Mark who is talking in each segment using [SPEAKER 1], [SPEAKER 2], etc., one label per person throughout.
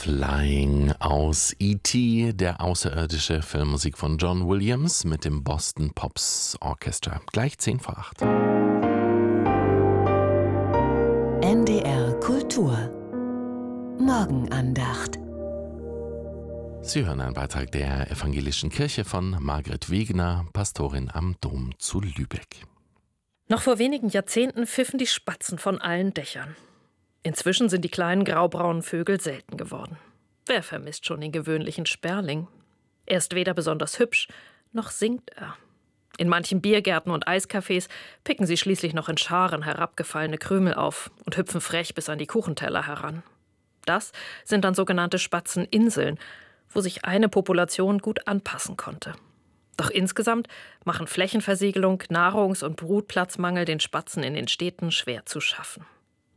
[SPEAKER 1] Flying aus E.T., der außerirdische Filmmusik von John Williams mit dem Boston Pops Orchestra. Gleich 10 vor 8.
[SPEAKER 2] NDR Kultur Morgenandacht.
[SPEAKER 1] Sie hören einen Beitrag der Evangelischen Kirche von Margret Wegener, Pastorin am Dom zu Lübeck.
[SPEAKER 3] Noch vor wenigen Jahrzehnten pfiffen die Spatzen von allen Dächern. Inzwischen sind die kleinen graubraunen Vögel selten geworden. Wer vermisst schon den gewöhnlichen Sperling? Er ist weder besonders hübsch, noch singt er. In manchen Biergärten und Eiscafés picken sie schließlich noch in Scharen herabgefallene Krümel auf und hüpfen frech bis an die Kuchenteller heran. Das sind dann sogenannte Spatzeninseln, wo sich eine Population gut anpassen konnte. Doch insgesamt machen Flächenversiegelung, Nahrungs- und Brutplatzmangel den Spatzen in den Städten schwer zu schaffen.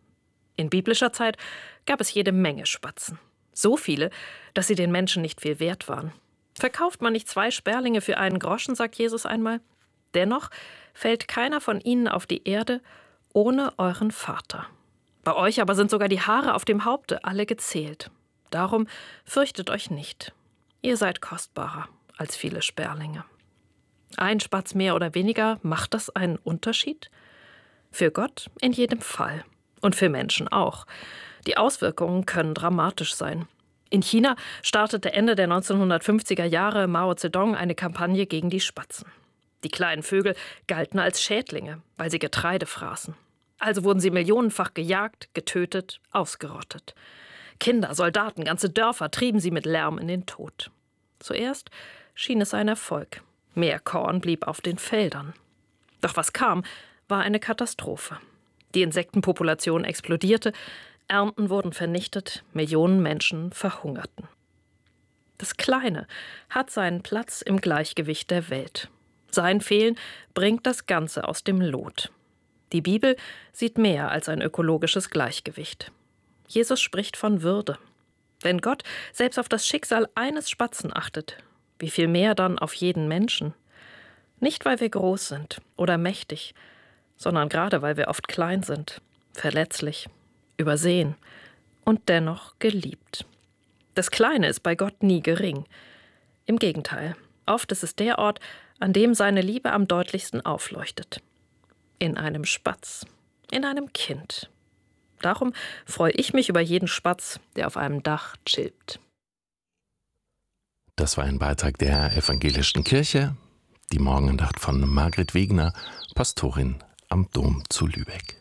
[SPEAKER 3] In biblischer Zeit gab es jede Menge Spatzen. So viele, dass sie den Menschen nicht viel wert waren. Verkauft man nicht 2 Sperlinge für einen Groschen, sagt Jesus einmal. Dennoch fällt keiner von ihnen auf die Erde ohne euren Vater. Bei euch aber sind sogar die Haare auf dem Haupte alle gezählt. Darum fürchtet euch nicht. Ihr seid kostbarer als viele Sperlinge. Ein Spatz mehr oder weniger, macht das einen Unterschied? Für Gott in jedem Fall. Und für Menschen auch. Die Auswirkungen können dramatisch sein. In China startete Ende der 1950er Jahre Mao Zedong eine Kampagne gegen die Spatzen. Die kleinen Vögel galten als Schädlinge, weil sie Getreide fraßen. Also wurden sie millionenfach gejagt, getötet, ausgerottet. Kinder, Soldaten, ganze Dörfer trieben sie mit Lärm in den Tod. Zuerst schien es ein Erfolg. Mehr Korn blieb auf den Feldern. Doch was kam, war eine Katastrophe. Die Insektenpopulation explodierte, Ernten wurden vernichtet, Millionen Menschen verhungerten. Das Kleine hat seinen Platz im Gleichgewicht der Welt. Sein Fehlen bringt das Ganze aus dem Lot. Die Bibel sieht mehr als ein ökologisches Gleichgewicht. Jesus spricht von Würde. Wenn Gott selbst auf das Schicksal eines Spatzen achtet, wie viel mehr dann auf jeden Menschen? Nicht, weil wir groß sind oder mächtig, sondern gerade, weil wir oft klein sind, verletzlich, übersehen und dennoch geliebt. Das Kleine ist bei Gott nie gering. Im Gegenteil, oft ist es der Ort, an dem seine Liebe am deutlichsten aufleuchtet. In einem Spatz, in einem Kind. Darum freue ich mich über jeden Spatz, der auf einem Dach chillt.
[SPEAKER 1] Das war ein Beitrag der Evangelischen Kirche, die Morgenandacht von Margret Wegener, Pastorin am Dom zu Lübeck.